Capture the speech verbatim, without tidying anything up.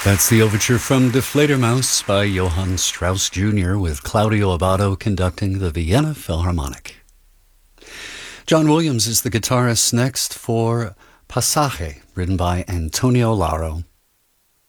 That's the overture from Die Fledermaus by Johann Strauss Junior with Claudio Abbado conducting the Vienna Philharmonic. John Williams is the guitarist next for Passage, written by Antonio Lauro.